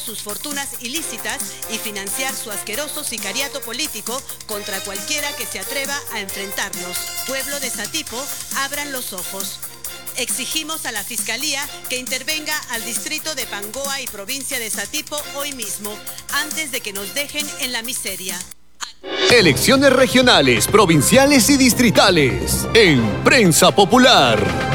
sus fortunas ilícitas y financiar su asqueroso sicariato político contra cualquiera que se atreva a enfrentarnos. Pueblo de Satipo, abran los ojos. Exigimos a la Fiscalía que intervenga al distrito de Pangoa y provincia de Satipo hoy mismo, antes de que nos dejen en la miseria. Elecciones regionales, provinciales y distritales en Prensa Popular.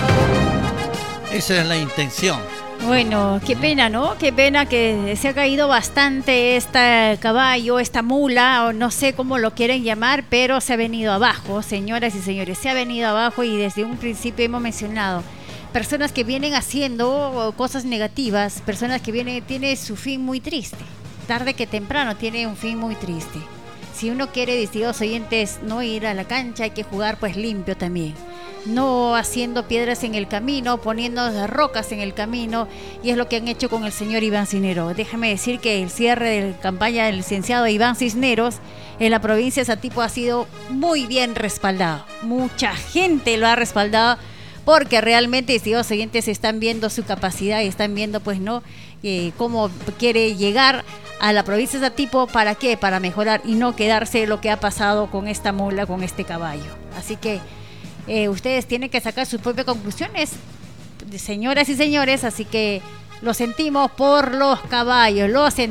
Esa es la intención. Bueno, qué pena, ¿no? Qué pena que se ha caído bastante este caballo, esta mula, o no sé cómo lo quieren llamar, pero se ha venido abajo, señoras y señores, se ha venido abajo y desde un principio hemos mencionado personas que vienen haciendo cosas negativas, personas que tiene su fin muy triste, tarde que temprano tiene un fin muy triste. Si uno quiere, distinguidos oyentes, no ir a la cancha, hay que jugar pues limpio también. No haciendo piedras en el camino, poniendo rocas en el camino, y es lo que han hecho con el señor Iván Cisneros. Déjame decir que el cierre de la campaña del licenciado Iván Cisneros en la provincia de Satipo ha sido muy bien respaldado. Mucha gente lo ha respaldado porque realmente, distinguidos oyentes, están viendo su capacidad y están viendo pues no cómo quiere llegar a la provincia de Satipo. ¿Para qué? Para mejorar y no quedarse lo que ha pasado con esta mula, con este caballo. Así que ustedes tienen que sacar sus propias conclusiones, señoras y señores, así que lo sentimos por los caballos,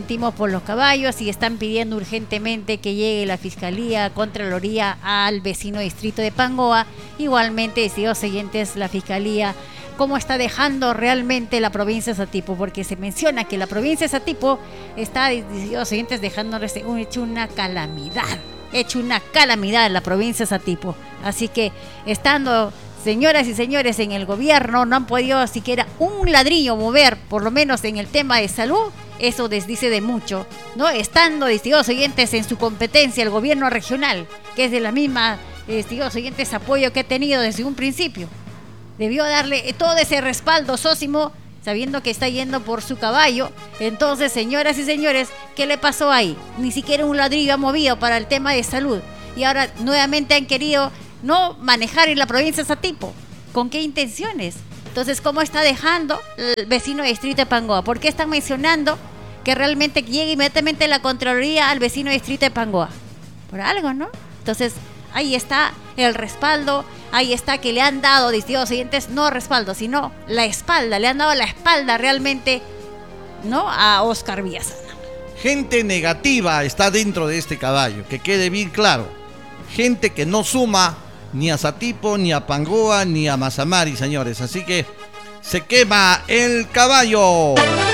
y están pidiendo urgentemente que llegue la Fiscalía Contraloría al vecino distrito de Pangoa. Igualmente, estimados oyentes, la Fiscalía, cómo está dejando realmente la provincia de Satipo, porque se menciona que la provincia de Satipo está, estimados oyentes, dejándoles hecho una calamidad en la provincia de Satipo. Así que estando, señoras y señores, en el gobierno, no han podido siquiera un ladrillo mover, por lo menos en el tema de salud. Eso desdice de mucho, ¿no? Estando, estimados oyentes, en su competencia el gobierno regional, que es de la misma, estimados oyentes, apoyo que ha tenido desde un principio. Debió darle todo ese respaldo Sósimo, sabiendo que está yendo por su caballo. Entonces, señoras y señores, ¿qué le pasó ahí? Ni siquiera un ladrillo ha movido para el tema de salud. Y ahora nuevamente han querido no manejar en la provincia de Satipo. ¿Con qué intenciones? Entonces, ¿cómo está dejando el vecino distrito de Pangoa? ¿Por qué están mencionando que realmente llegue inmediatamente la Contraloría al vecino distrito de Pangoa? Por algo, ¿no? Entonces, ahí está el respaldo, ahí está que le han dado, distintos oyentes, no respaldo, sino la espalda, le han dado la espalda realmente, ¿no?, a Óscar Villasana. Gente negativa está dentro de este caballo, que quede bien claro. Gente que no suma ni a Satipo, ni a Pangoa, ni a Mazamari, señores. Así que se quema el caballo.